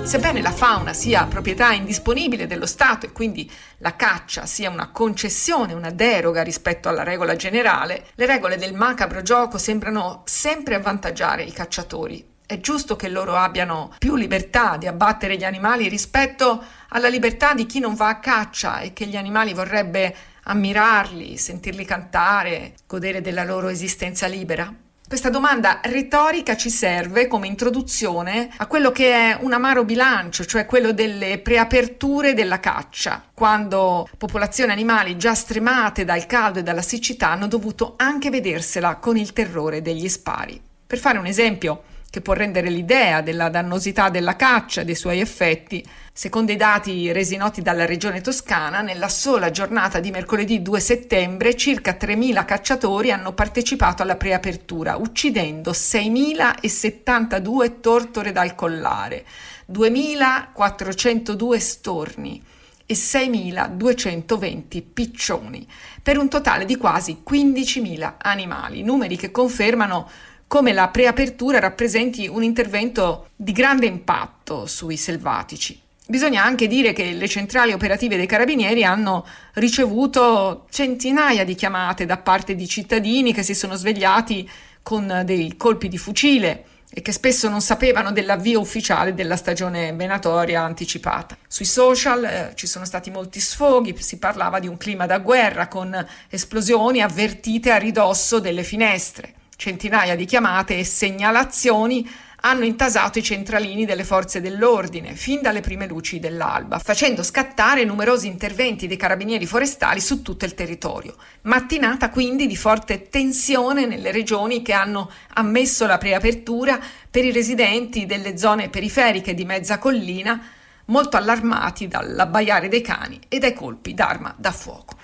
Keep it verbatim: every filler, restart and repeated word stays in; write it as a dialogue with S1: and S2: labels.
S1: Sebbene la fauna sia proprietà indisponibile dello Stato e quindi la caccia sia una concessione, una deroga rispetto alla regola generale, le regole del macabro gioco sembrano sempre avvantaggiare i cacciatori. È giusto che loro abbiano più libertà di abbattere gli animali rispetto alla libertà di chi non va a caccia e che gli animali vorrebbe ammirarli, sentirli cantare, godere della loro esistenza libera? Questa domanda retorica ci serve come introduzione a quello che è un amaro bilancio, cioè quello delle preaperture della caccia, quando popolazioni animali già stremate dal caldo e dalla siccità hanno dovuto anche vedersela con il terrore degli spari. Per fare un esempio che può rendere l'idea della dannosità della caccia e dei suoi effetti, secondo i dati resi noti dalla regione Toscana, nella sola giornata di mercoledì due settembre circa tremila cacciatori hanno partecipato alla preapertura, uccidendo seimilasettantadue tortore dal collare, duemilaquattrocentodue storni e seimiladuecentoventi piccioni, per un totale di quasi quindicimila animali, numeri che confermano come la preapertura rappresenti un intervento di grande impatto sui selvatici. Bisogna anche dire che le centrali operative dei Carabinieri hanno ricevuto centinaia di chiamate da parte di cittadini che si sono svegliati con dei colpi di fucile e che spesso non sapevano dell'avvio ufficiale della stagione venatoria anticipata. Sui social eh, ci sono stati molti sfoghi, si parlava di un clima da guerra con esplosioni avvertite a ridosso delle finestre. Centinaia di chiamate e segnalazioni hanno intasato i centralini delle forze dell'ordine fin dalle prime luci dell'alba, facendo scattare numerosi interventi dei carabinieri forestali su tutto il territorio. Mattinata quindi di forte tensione nelle regioni che hanno ammesso la preapertura per i residenti delle zone periferiche di mezza collina, molto allarmati dall'abbaiare dei cani e dai colpi d'arma da fuoco.